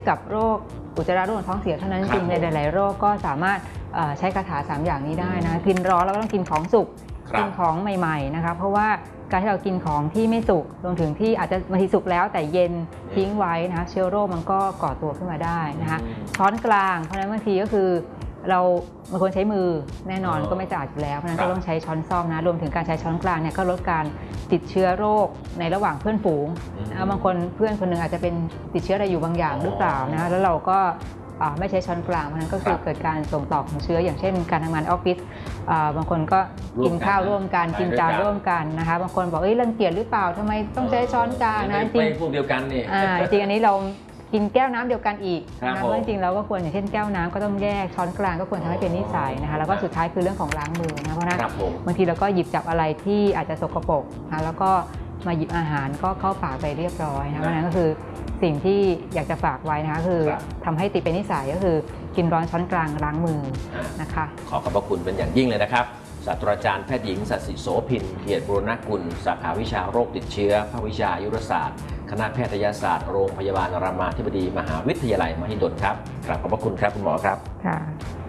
กับโรคอุจจาระร่วงท้องเสียเท่านั้นจริงในหลายๆโรคก็สามารถใช้คาถา3อย่างนี้ได้นะกินร้อนแล้วก็ต้องกินของสุกกินของใหม่ๆนะคะเพราะว่าการที่เรากินของที่ไม่สุกรวมถึงที่อาจจะบางทีสุกแล้วแต่เย็นทิ้งไว้นะคะเชื้อโรคมันก็ก่อตัวขึ้นมาได้นะคะช้อนกลางเพราะฉะนั้นบางทีก็คือเราบางคนใช้มือแน่นอนก็ไม่สะอาดอยู่แล้วเพราะฉะนั้นก็ต้องใช้ช้อนซ่อมนะรวมถึงการใช้ช้อนกลางเนี่ยก็ลดการติดเชื้อโรคในระหว่างเพื่อนฝูงบางคนเพื่อนคนหนึ่งอาจจะเป็นติดเชื้ออะไรอยู่บางอย่างหรือเปล่านะแล้วเราก็ไม่ใช้ช้อนกลางเพราะนั้นก็คือเกิดการส่งต่อของเชื้ออย่างเช่นการทำงานออฟฟิศบางคนก็กินข้าวร่วมกันกินจานร่วมกันนะคะบางคนบอกรังเกียจหรือเปล่าทำไมต้องใช้ช้อนกลางนะจริงพวกเดียวกันนี่จริงอันนี้เรากินแก้วน้ำเดียวกันอีกนะเพราะจริงๆเราก็ควรอย่างเช่นแก้วน้ำก็ต้องแยกช้อนกลางก็ควรทำให้เป็นนิสัยนะคะแล้วก็สุดท้ายคือเรื่องของล้างมือนะเพราะนั้นบางทีเราก็หยิบจับอะไรที่อาจจะสกปรกนะแล้วก็มาหยิบอาหารก็เข้าปากไปเรียบร้อยนะเพราะนั้นก็คือสิ่งที่อยากจะฝากไว้นะคะคือทำให้ติดเป็นนิสัยก็คือกินร้อนช้อนกลางล้างมือนะคะขอขอบพระคุณเป็นอย่างยิ่งเลยนะครับศาสตราจารย์แพทย์หญิงสัตย์ศิโสพินเกียรติบุรณกุลสาขาวิชาโรคติดเชื้อภาควิชาอายุรศาสตร์คณะแพทยศาสตร์โรงพยาบาลรามาธิบดีมหาวิทยาลัยมหิดลครับกราบขอบพระคุณครับคุณหมอครับค่ะ